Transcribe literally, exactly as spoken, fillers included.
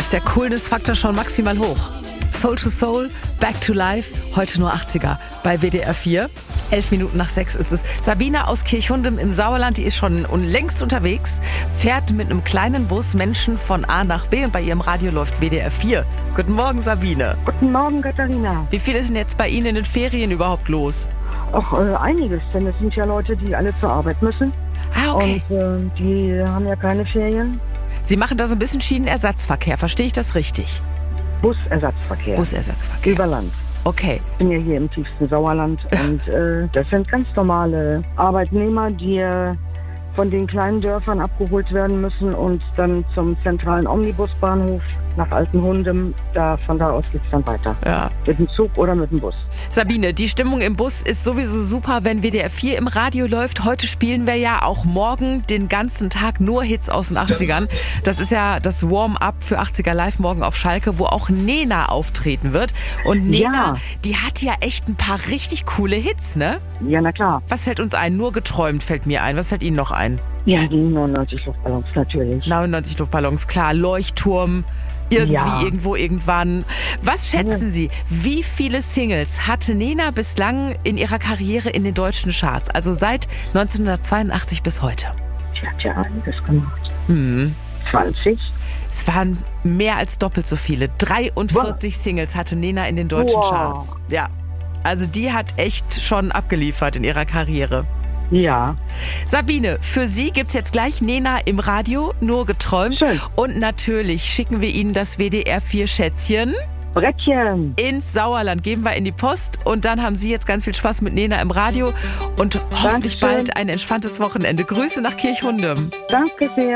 ist der Coolness-Faktor schon maximal hoch. Soul to Soul, Back to Life, heute nur achtziger bei W D R vier. Elf Minuten nach sechs ist es. Sabine aus Kirchhundem im Sauerland, die ist schon längst unterwegs, fährt mit einem kleinen Bus Menschen von A nach B und bei ihrem Radio läuft W D R vier. Guten Morgen, Sabine. Guten Morgen, Katharina. Wie viel ist denn jetzt bei Ihnen in den Ferien überhaupt los? Ach, äh, einiges, denn es sind ja Leute, die alle zur Arbeit müssen. Ah, okay. Und äh, die haben ja keine Ferien. Sie machen da so ein bisschen Schienenersatzverkehr, verstehe ich das richtig? Busersatzverkehr. Busersatzverkehr. Über Land. Okay. Ich bin ja hier im tiefsten Sauerland und äh, das sind ganz normale Arbeitnehmer, die äh, von den kleinen Dörfern abgeholt werden müssen und dann zum zentralen Omnibusbahnhof nach Altenhundem. Da, von da aus geht's dann weiter. Ja. Mit dem Zug oder mit dem Bus. Sabine, die Stimmung im Bus ist sowieso super, wenn W D R vier im Radio läuft. Heute spielen wir ja auch morgen den ganzen Tag nur Hits aus den achtzigern. Das ist ja das Warm-up für achtziger Live morgen auf Schalke, wo auch Nena auftreten wird. Und Nena, Ja. die hat ja echt ein paar richtig coole Hits, ne? Ja, na klar. Was fällt uns ein? Nur geträumt fällt mir ein. Was fällt Ihnen noch ein? Ja, die neunundneunzig Luftballons natürlich. neunundneunzig Luftballons, klar. Leuchtturm. Irgendwie, Ja. irgendwo, irgendwann. Was schätzen Sie, wie viele Singles hatte Nena bislang in ihrer Karriere in den deutschen Charts? Also seit neunzehnhundertzweiundachtzig bis heute? Die hat ja einiges gemacht. Hm. zwanzig? Es waren mehr als doppelt so viele. dreiundvierzig wow. Singles hatte Nena in den deutschen Wow. Charts. Ja, also die hat echt schon abgeliefert in ihrer Karriere. Ja. Sabine, für Sie gibt's jetzt gleich Nena im Radio, nur geträumt. Schön. Und natürlich schicken wir Ihnen das W D R vier Schätzchen Brettchen. ins Sauerland, geben wir in die Post und dann haben Sie jetzt ganz viel Spaß mit Nena im Radio und hoffentlich Dankeschön. bald ein entspanntes Wochenende. Grüße nach Kirchhundem. Danke sehr.